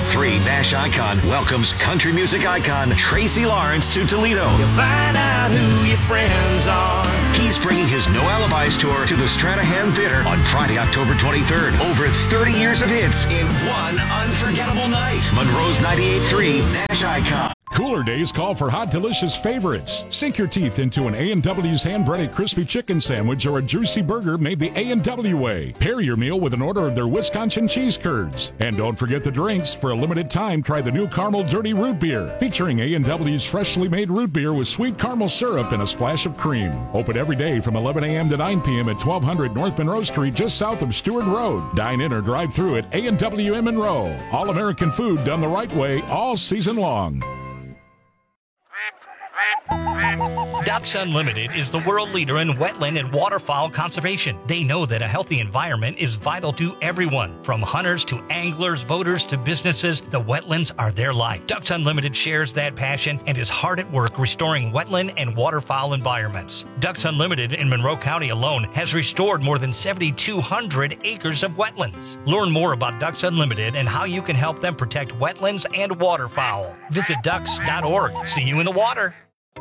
98.3 Nash Icon welcomes country music icon Tracy Lawrence to Toledo. You'll find out who your friends are. He's bringing his No Alibis tour to the Stranahan Theater on Friday, October 23rd. Over 30 years of hits in one unforgettable night. Monroe's 98.3 Nash Icon. Cooler days call for hot, delicious favorites. Sink your teeth into an A&W's hand-breaded crispy chicken sandwich or a juicy burger made the A&W way. Pair your meal with an order of their Wisconsin cheese curds. And don't forget the drinks. For a limited time, try the new Caramel Dirty Root Beer, featuring A&W's freshly made root beer with sweet caramel syrup and a splash of cream. Open every day from 11 a.m. to 9 p.m. at 1200 North Monroe Street, just south of Stewart Road. Dine in or drive through at A&W in Monroe. All-American food done the right way all season long. Ducks Unlimited is the world leader in wetland and waterfowl conservation. They know that a healthy environment is vital to everyone. From hunters to anglers, boaters to businesses, the wetlands are their life. Ducks Unlimited shares that passion and is hard at work restoring wetland and waterfowl environments. Ducks Unlimited in Monroe County alone has restored more than 7,200 acres of wetlands. Learn more about Ducks Unlimited and how you can help them protect wetlands and waterfowl. Visit ducks.org. See you in the water.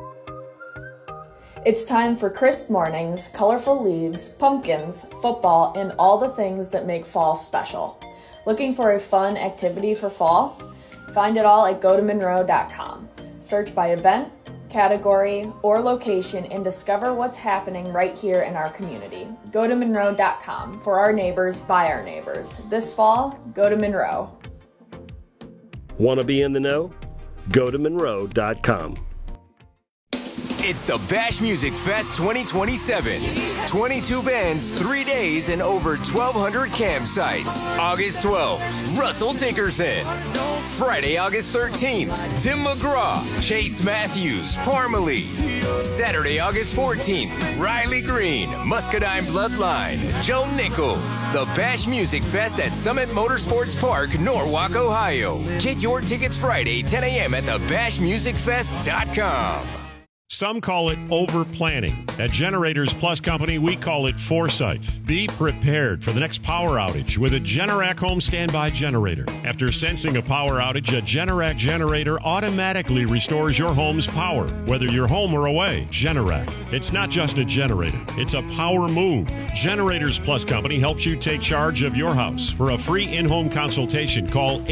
It's time for crisp mornings, colorful leaves, pumpkins, football, and all the things that make fall special. Looking for a fun activity for fall? Find it all at gotomonroe.com. Search by event, category, or location and discover what's happening right here in our community. Gotomonroe.com. For our neighbors, by our neighbors. This fall, go to Monroe. Want to be in the know? Gotomonroe.com. It's the Bash Music Fest 2027. 22 bands, 3 days, and over 1,200 campsites. August 12th, Russell Dickerson. Friday, August 13th, Tim McGraw, Chase Matthews, Parmalee. Saturday, August 14th, Riley Green, Muscadine Bloodline, Joe Nichols. The Bash Music Fest at Summit Motorsports Park, Norwalk, Ohio. Get your tickets Friday, 10 a.m. at thebashmusicfest.com. Some call it over-planning. At Generators Plus Company, we call it foresight. Be prepared for the next power outage with a Generac home standby generator. After sensing a power outage, a Generac generator automatically restores your home's power, whether you're home or away. Generac. It's not just a generator. It's a power move. Generators Plus Company helps you take charge of your house. For a free in-home consultation, call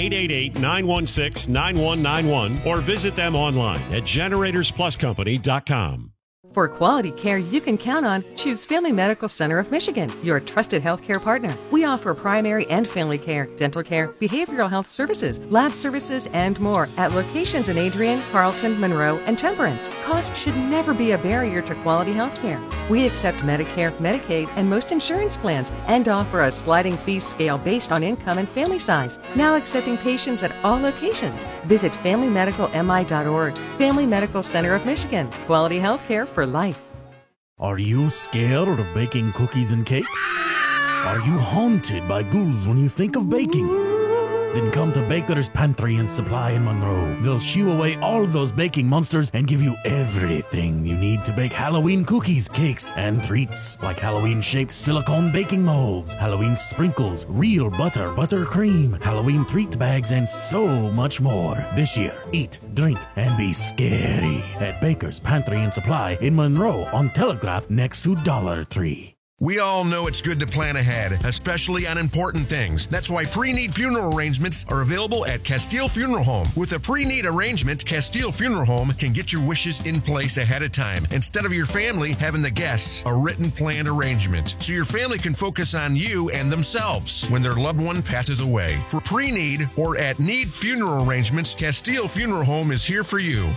888-916-9191 or visit them online at generatorspluscompany.com. For quality care you can count on, choose Family Medical Center of Michigan, your trusted healthcare partner. We offer primary and family care, dental care, behavioral health services, lab services, and more at locations in Adrian, Carlton, Monroe, and Temperance. Cost should never be a barrier to quality healthcare. We accept Medicare, Medicaid, and most insurance plans and offer a sliding fee scale based on income and family size. Now accepting patients at all locations. Visit FamilyMedicalMI.org. Family Medical Center of Michigan. Quality healthcare for life. Are you scared of baking cookies and cakes? Are you haunted by ghouls when you think of baking? Then come to Baker's Pantry and Supply in Monroe. They'll shoo away all those baking monsters and give you everything you need to bake Halloween cookies, cakes, and treats. Like Halloween-shaped silicone baking molds, Halloween sprinkles, real butter, buttercream, Halloween treat bags, and so much more. This year, eat, drink, and be scary at Baker's Pantry and Supply in Monroe on Telegraph next to Dollar Tree. We all know it's good to plan ahead, especially on important things. That's why pre-need funeral arrangements are available at Castile Funeral Home. With a pre-need arrangement, Castile Funeral Home can get your wishes in place ahead of time, instead of your family having the guests a written planned arrangement, so your family can focus on you and themselves when their loved one passes away. For pre-need or at need funeral arrangements, Castile Funeral Home is here for you.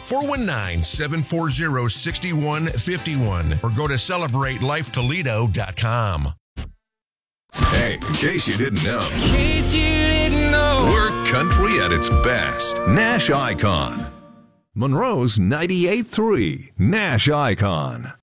419-740-6151 or go to CelebrateLifeToledo.com. Hey, in case you didn't know, we're country at its best. Nash Icon. Monroe's 98.3 Nash Icon.